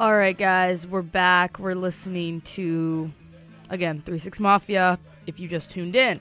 All right, guys, we're back. We're listening to, again, 3 6 Mafia, if you just tuned in.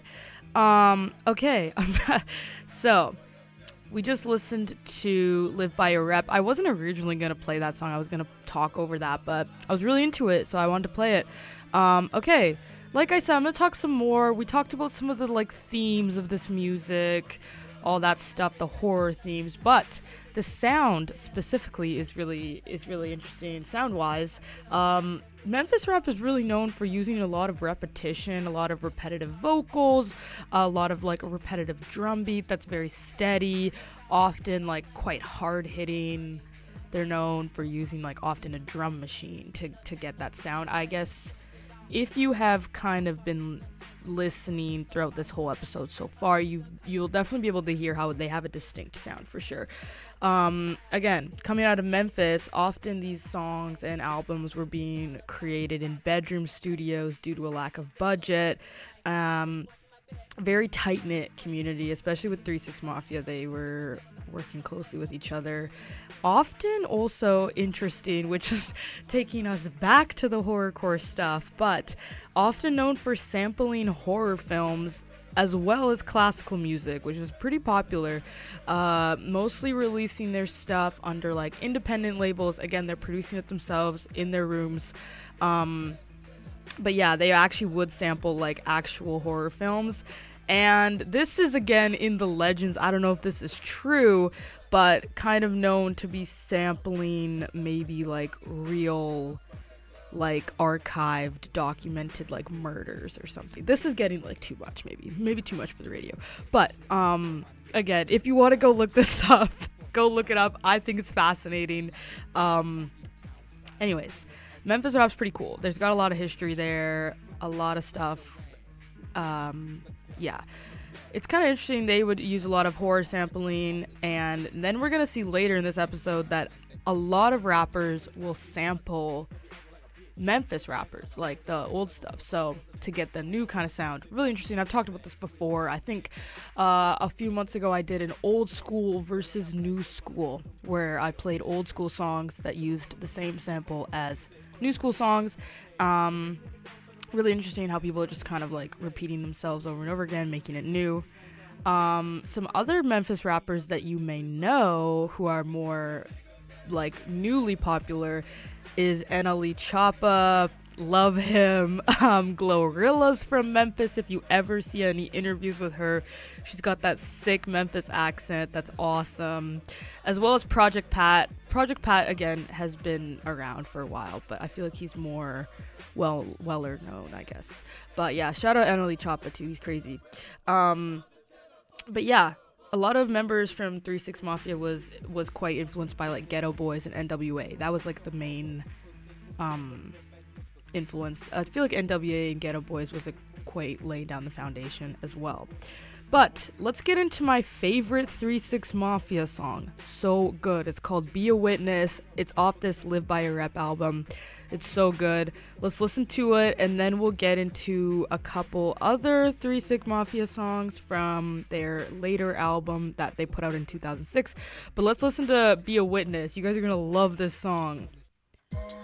Okay. So, we just listened to Live by Your Rep. I wasn't originally going to play that song. I was going to talk over that, but I was really into it, so I wanted to play it. Okay. Like I said, I'm going to talk some more. We talked about some of the, themes of this music, all that stuff, the horror themes, but the sound specifically is really interesting sound-wise. Memphis rap is really known for using a lot of repetition, a lot of repetitive vocals, a lot of a repetitive drum beat that's very steady, often quite hard-hitting. They're known for using often a drum machine to get that sound. I guess if you have kind of been listening throughout this whole episode so far, you'll definitely be able to hear how they have a distinct sound for sure. Again, coming out of Memphis, often these songs and albums were being created in bedroom studios due to a lack of budget. Very tight-knit community, especially with 3 6 Mafia. They were working closely with each other. Often also interesting, which is taking us back to the horrorcore stuff, but often known for sampling horror films as well as classical music, which is pretty popular. Mostly releasing their stuff under independent labels. Again, they're producing it themselves in their rooms. But yeah, they actually would sample actual horror films. And this is again in the legends. I don't know if this is true, but kind of known to be sampling maybe real archived, documented murders or something. This is getting too much, maybe too much for the radio. But again, if you want to go look this up, go look it up. I think it's fascinating. Anyways, Memphis rap's pretty cool. There's got a lot of history there, a lot of stuff. Yeah, it's kind of interesting. They would use a lot of horror sampling, and then we're gonna see later in this episode that a lot of rappers will sample Memphis rappers, the old stuff, so to get the new kind of sound. Really interesting. I've talked about this before. I think a few months ago I did an old school versus new school, where I played old school songs that used the same sample as new school songs. Really interesting how people are just kind of repeating themselves over and over again, making it new. Some other Memphis rappers that you may know who are more newly popular is NLE Choppa. Love him. Glorilla's from Memphis. If you ever see any interviews with her, she's got that sick Memphis accent. That's awesome. As well as Project Pat. Project Pat, again, has been around for a while, but I feel like he's more weller known, I guess. But yeah, shout out NLE Choppa too. He's crazy. But yeah, a lot of members from 3 6 Mafia was quite influenced by Ghetto Boys and NWA. That was the main influence. I feel like NWA and Ghetto Boys was quite laying down the foundation as well. But let's get into my favorite 3 6 Mafia song. So good. It's called Be a Witness. It's off this Live by Your Rep album. It's so good. Let's listen to it, and then we'll get into a couple other 3 6 Mafia songs from their later album that they put out in 2006. But let's listen to Be a Witness. You guys are going to love this song.